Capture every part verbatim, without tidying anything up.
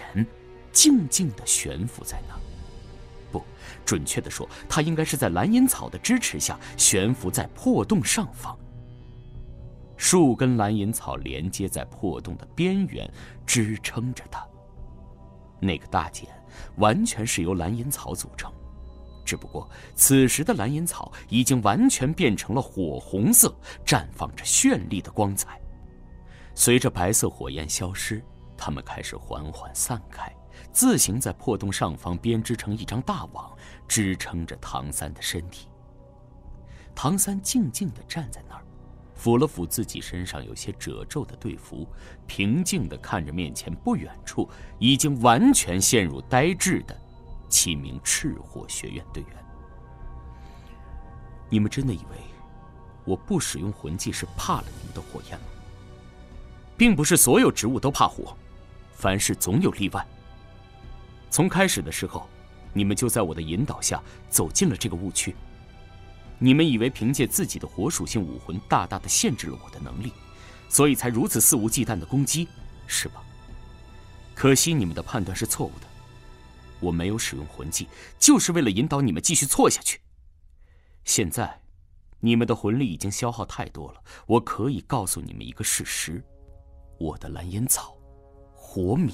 静静地悬浮在那儿。不，准确地说，它应该是在蓝银草的支持下悬浮在破洞上方。数根蓝银草连接在破洞的边缘，支撑着它。那个大茧完全是由蓝银草组成，只不过此时的蓝银草已经完全变成了火红色，绽放着绚丽的光彩。随着白色火焰消失，它们开始缓缓散开，自行在破洞上方编织成一张大网，支撑着唐三的身体。唐三静静地站在那儿，抚了抚自己身上有些褶皱的队服，平静地看着面前不远处已经完全陷入呆滞的七名赤火学院队员。你们真的以为我不使用魂技是怕了你们的火焰吗？并不是所有植物都怕火，凡事总有例外。从开始的时候，你们就在我的引导下走进了这个误区。你们以为凭借自己的火属性武魂大大的限制了我的能力，所以才如此肆无忌惮的攻击，是吧？可惜你们的判断是错误的。我没有使用魂技，就是为了引导你们继续错下去。现在，你们的魂力已经消耗太多了，我可以告诉你们一个事实：我的蓝烟草火免。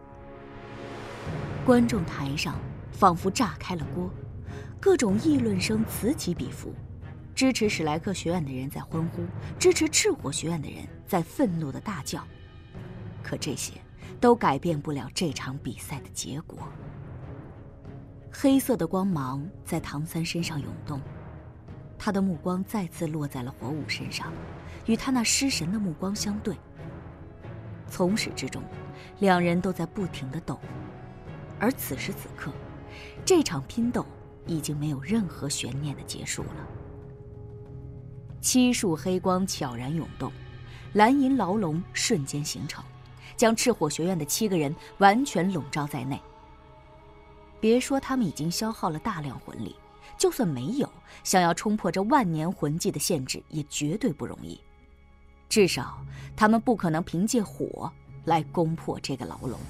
观众台上仿佛炸开了锅，各种议论声此起彼伏。支持史莱克学院的人在欢呼，支持赤火学院的人在愤怒地大叫。可这些都改变不了这场比赛的结果。黑色的光芒在唐三身上涌动，他的目光再次落在了火舞身上，与他那失神的目光相对。从始至终，两人都在不停地斗，而此时此刻，这场拼斗已经没有任何悬念的结束了。七束黑光悄然涌动，蓝银牢笼瞬间形成，将赤火学院的七个人完全笼罩在内。别说他们已经消耗了大量魂力，就算没有，想要冲破这万年魂技的限制也绝对不容易。至少他们不可能凭借火来攻破这个牢笼。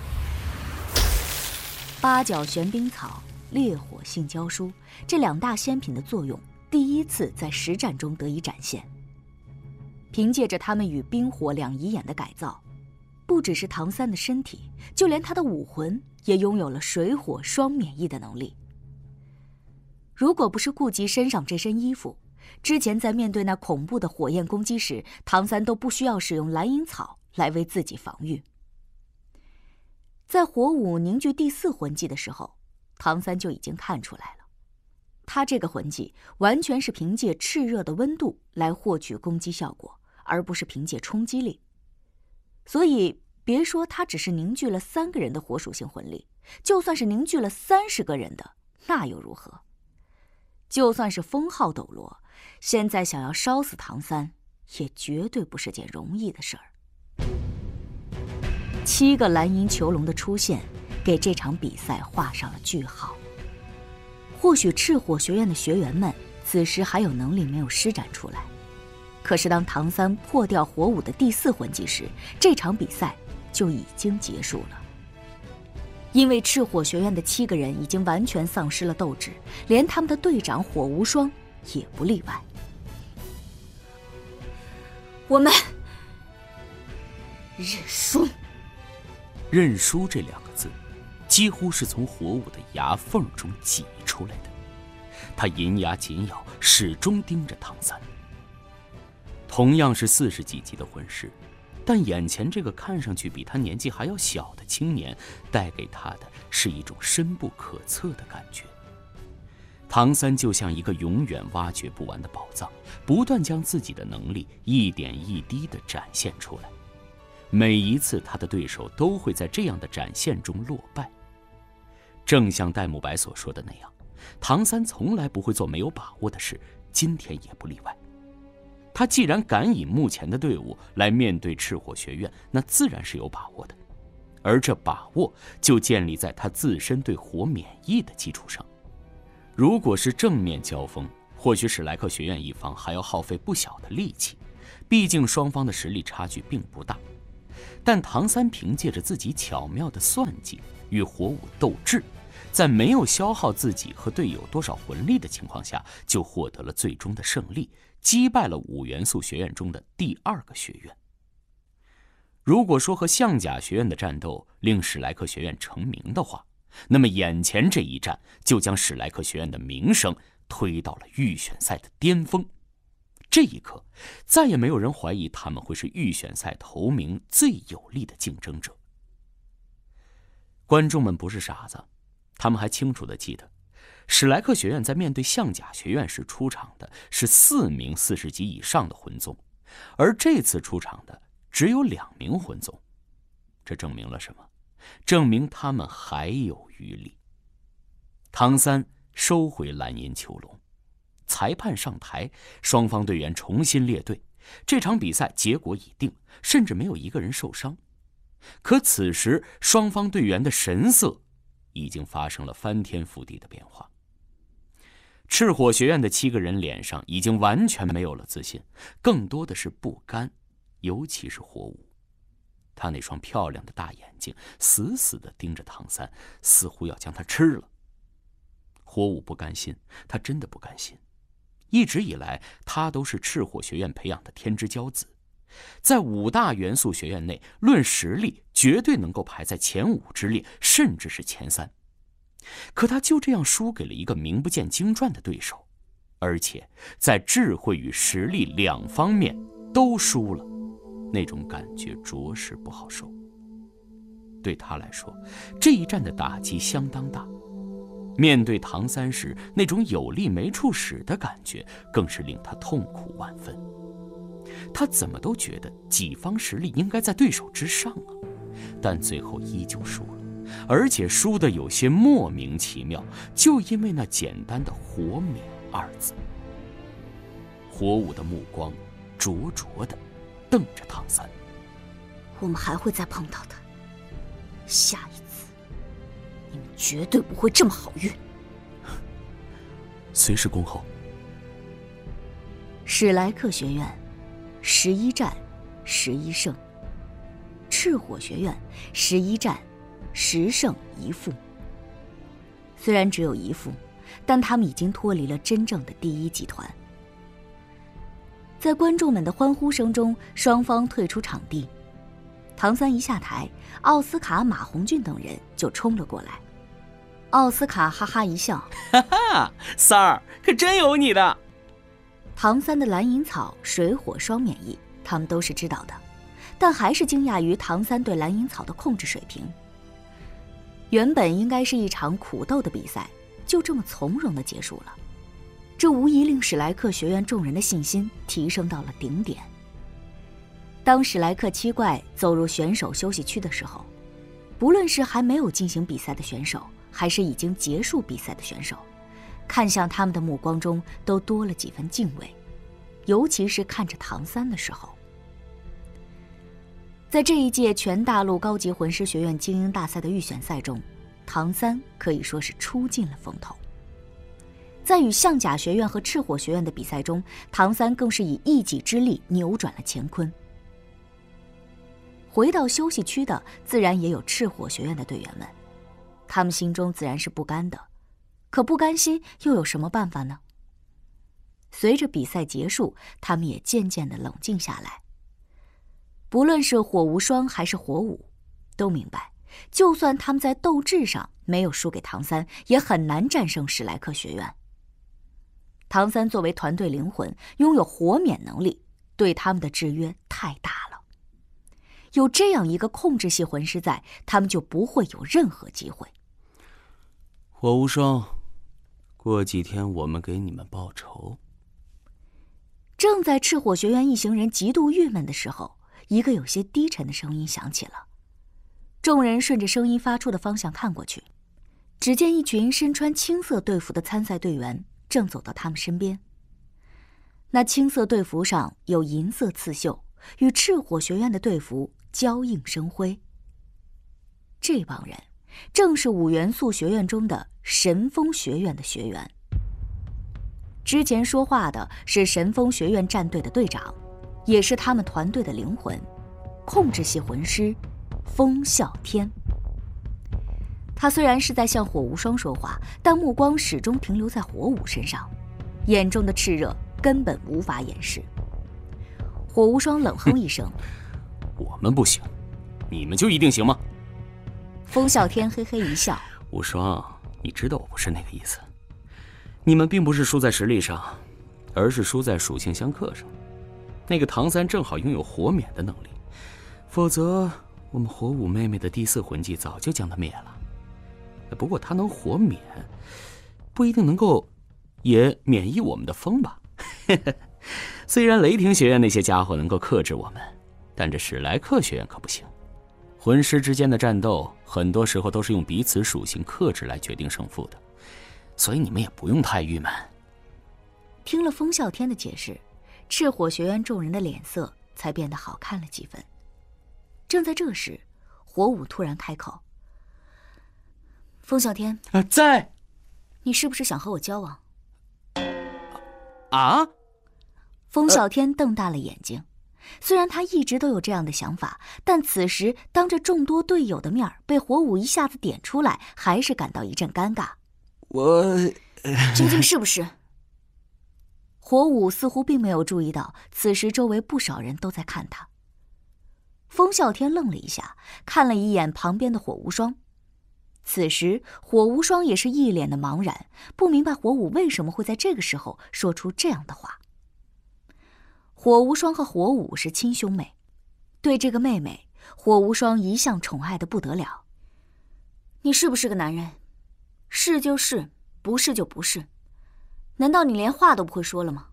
八角玄冰草、烈火性胶书这两大仙品的作用第一次在实战中得以展现。凭借着他们与冰火两仪眼的改造，不只是唐三的身体，就连他的武魂也拥有了水火双免疫的能力。如果不是顾及身上这身衣服，之前在面对那恐怖的火焰攻击时，唐三都不需要使用蓝银草来为自己防御。在火舞凝聚第四魂技的时候，唐三就已经看出来了，他这个魂技完全是凭借炽热的温度来获取攻击效果，而不是凭借冲击力。所以别说他只是凝聚了三个人的火属性魂力，就算是凝聚了三十个人的，那又如何？就算是封号斗罗，现在想要烧死唐三，也绝对不是件容易的事儿。七个蓝银囚笼的出现，给这场比赛画上了句号。或许赤火学院的学员们此时还有能力没有施展出来，可是当唐三破掉火舞的第四魂技时，这场比赛就已经结束了。因为赤火学院的七个人已经完全丧失了斗志，连他们的队长火无双也不例外。我们认输。 认输这两个字几乎是从火舞的牙缝中挤出来的，他银牙紧咬，始终盯着唐三。同样是四十几级的魂师，但眼前这个看上去比他年纪还要小的青年，带给他的是一种深不可测的感觉。唐三就像一个永远挖掘不完的宝藏，不断将自己的能力一点一滴地展现出来。每一次他的对手都会在这样的展现中落败。正像戴沐白所说的那样，唐三从来不会做没有把握的事，今天也不例外。他既然敢以目前的队伍来面对赤火学院，那自然是有把握的，而这把握就建立在他自身对火免疫的基础上。如果是正面交锋，或许史莱克学院一方还要耗费不小的力气，毕竟双方的实力差距并不大。 但唐三凭借着自己巧妙的算计与火舞斗智，在没有消耗自己和队友多少魂力的情况下，就获得了最终的胜利，击败了五元素学院中的第二个学院。如果说和象甲学院的战斗令史莱克学院成名的话，那么眼前这一战就将史莱克学院的名声推到了预选赛的巅峰。这一刻，再也没有人怀疑他们会是预选赛头名最有力的竞争者。观众们不是傻子，他们还清楚地记得，史莱克学院在面对象甲学院时出场的是四名四十级以上的魂宗，而这次出场的只有两名魂宗。这证明了什么？证明他们还有余力。唐三收回蓝银囚笼，裁判上台，双方队员重新列队。这场比赛结果已定，甚至没有一个人受伤。可此时，双方队员的神色已经发生了翻天覆地的变化。赤火学院的七个人脸上已经完全没有了自信，更多的是不甘，尤其是火舞。他那双漂亮的大眼睛死死地盯着唐三，似乎要将他吃了。火舞不甘心，他真的不甘心。一直以来，他都是赤火学院培养的天之骄子，在五大元素学院内，论实力绝对能够排在前五之列，甚至是前三。可他就这样输给了一个名不见经传的对手，而且在智慧与实力两方面都输了，那种感觉着实不好受。对他来说，这一战的打击相当大。面对唐三时，那种有力没处使的感觉更是令他痛苦万分。他怎么都觉得己方实力应该在对手之上啊，但最后依旧输了，而且输得有些莫名其妙，就因为那简单的火殒二字。火舞的目光灼灼地瞪着唐三。 我们还会再碰到的，下一次你们绝对不会这么好运。 随时恭候。 史莱克学院十一战十一胜，赤火学院十一战十胜一负。虽然只有一负，但他们已经脱离了真正的第一集团。在观众们的欢呼声中，双方退出场地。唐三一下台，奥斯卡、马红俊等人就冲了过来。奥斯卡哈哈一笑， 哈哈，三儿可真有你的。 唐三的蓝银草、水火双免疫，他们都是知道的，但还是惊讶于唐三对蓝银草的控制水平。原本应该是一场苦斗的比赛，就这么从容地结束了，这无疑令史莱克学院众人的信心提升到了顶点。当史莱克七怪走入选手休息区的时候，不论是还没有进行比赛的选手，还是已经结束比赛的选手，看向他们的目光中都多了几分敬畏，尤其是看着唐三的时候。在这一届全大陆高级魂师学院精英大赛的预选赛中，唐三可以说是出尽了风头。在与象甲学院和赤火学院的比赛中，唐三更是以一己之力扭转了乾坤。回到休息区的自然也有赤火学院的队员们，他们心中自然是不甘的，可不甘心又有什么办法呢？随着比赛结束，他们也渐渐地冷静下来。不论是火无双还是火舞，都明白，就算他们在斗志上没有输给唐三，也很难战胜史莱克学院。唐三作为团队灵魂，拥有火免能力，对他们的制约太大了。有这样一个控制系魂师在，他们就不会有任何机会。 火无双，过几天我们给你们报仇。 正在赤火学院一行人极度郁闷的时候，一个有些低沉的声音响起了。众人顺着声音发出的方向看过去，只见一群身穿青色队服的参赛队员正走到他们身边。那青色队服上有银色刺绣，与赤火学院的队服交映生辉。这帮人正是五元素学院中的神风学院的学员。之前说话的是神风学院战队的队长，也是他们团队的灵魂， 控制系魂师风啸天。他虽然是在向火无双说话，但目光始终停留在火舞身上，眼中的炽热根本无法掩饰。火无双冷哼一声：“ 我们不行，你们就一定行吗？” 风啸天嘿嘿一笑：“ 无双，你知道我不是那个意思。你们并不是输在实力上，而是输在属性相克上。那个唐三正好拥有火免的能力，否则我们火舞妹妹的第四魂技早就将他灭了。不过他能火免，不一定能够也免疫我们的风吧？虽然雷霆学院那些家伙能够克制我们，但这史莱克学院可不行。魂师之间的战斗，很多时候都是用彼此属性克制来决定胜负的，所以你们也不用太郁闷。” 听了风啸天的解释，赤火学院众人的脸色才变得好看了几分。正在这时，火舞突然开口：“风啸天， 啊，在， 你是不是想和我交往？” 啊！ 风啸天瞪大了眼睛，虽然他一直都有这样的想法，但此时当着众多队友的面被火舞一下子点出来，还是感到一阵尴尬。 我究竟是不是？火舞似乎并没有注意到，此时周围不少人都在看他。风啸天愣了一下，看了一眼旁边的火无双。此时火无双也是一脸的茫然，不明白火舞为什么会在这个时候说出这样的话。火无双和火舞是亲兄妹，对这个妹妹，火无双一向宠爱的不得了。你是不是个男人？是就是，不是就不是。难道你连话都不会说了吗？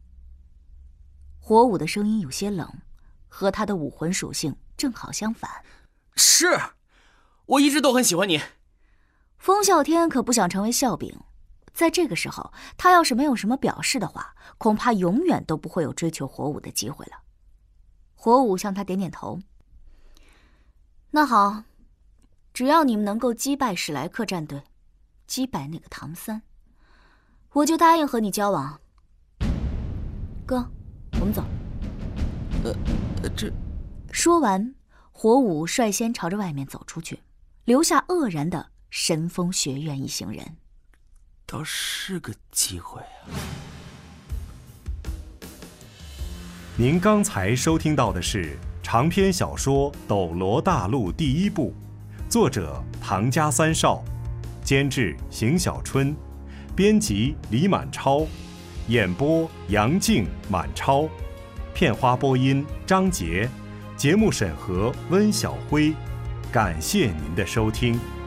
火舞的声音有些冷，和他的武魂属性正好相反。 是，我一直都很喜欢你。 风啸天可不想成为笑柄，在这个时候，他要是没有什么表示的话，恐怕永远都不会有追求火舞的机会了。火舞向他点点头。那好，只要你们能够击败史莱克战队，击败那个唐三，我就答应和你交往。哥，我们走。 呃，这…… 说完，火舞率先朝着外面走出去，留下愕然的神风学院一行人。 倒是个机会啊！ 您刚才收听到的是长篇小说《斗罗大陆》第一部，作者唐家三少，监制邢小春，编辑李满超，演播杨静、满超，片花播音张杰，节目审核温小辉。感谢您的收听。